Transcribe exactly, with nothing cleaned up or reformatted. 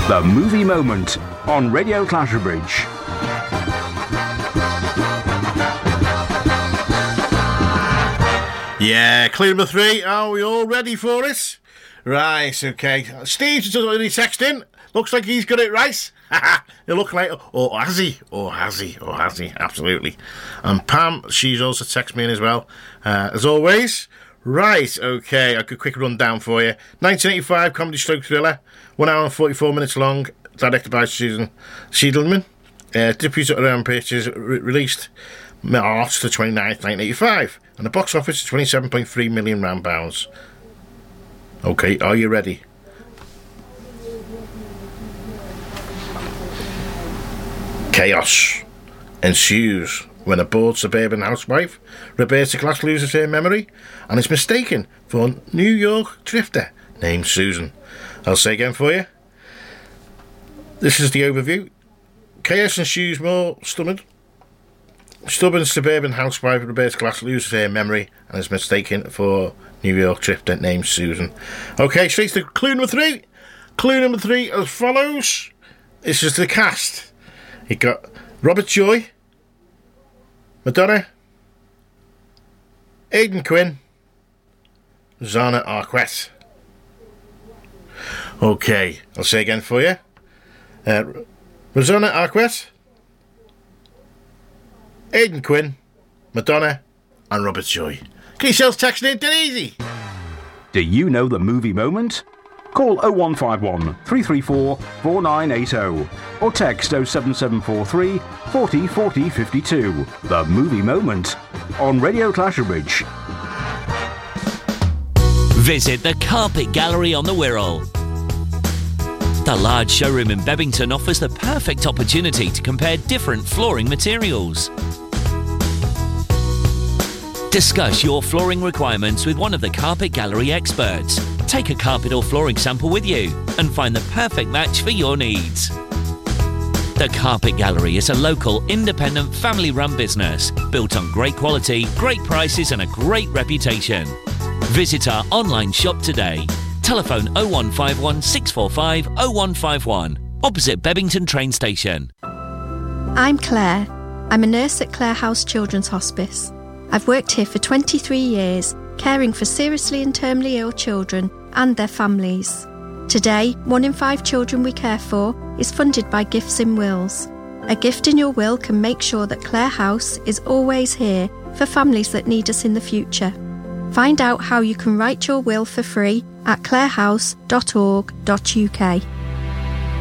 The Movie Moment on Radio Clatterbridge. Yeah, clue number three. Are we all ready for it? Right, okay. Steve's just already texting. Looks like he's got it right. You look like, or has he? Or has he? Or has he? Absolutely. And Pam, she's also texted me in as well. Uh, as always. Right, okay. A quick rundown for you. nineteen eighty-five comedy stroke thriller. One hour and forty-four minutes long. Directed by Susan Siedelman. Uh, distributed around Pictures. Re- released March the twenty-ninth, nineteen eighty-five. And the box office is twenty-seven point three million round pounds. Okay, are you ready? Chaos ensues when a bored suburban housewife, Roberta Glass, loses her memory and is mistaken for a New York drifter named Susan. I'll say again for you. This is the overview. Chaos ensues more stubborn. Stubborn suburban housewife Roberta Glass loses her memory and is mistaken for New York drifter named Susan. Okay, straight to clue number three. Clue number three as follows. This is the cast. You got Robert Joy, Madonna, Aidan Quinn, Zana Arquette. Okay, I'll say again for you. Uh, Rosanna Arquette, Aidan Quinn, Madonna, and Robert Joy. Can you sell text in? Dead easy. Do you know the Movie Moment? Call oh one five one, three three four, four nine eight oh or text oh seven seven four three, four oh four oh five two. The Movie Moment on Radio Clatterbridge. Visit the Carpet Gallery on the Wirral. The large showroom in Bebington offers the perfect opportunity to compare different flooring materials. Discuss your flooring requirements with one of the Carpet Gallery experts. Take a carpet or flooring sample with you and find the perfect match for your needs. The Carpet Gallery is a local, independent, family-run business built on great quality, great prices and a great reputation. Visit our online shop today. Telephone oh one five one, six four five, oh one five one, opposite Bebington train station. I'm Claire. I'm a nurse at Clare House Children's Hospice. I've worked here for twenty-three years, caring for seriously and terminally ill children and their families. Today, one in five children we care for is funded by Gifts in Wills. A gift in your will can make sure that Clare House is always here for families that need us in the future. Find out how you can write your will for free at clarehouse dot org dot uk.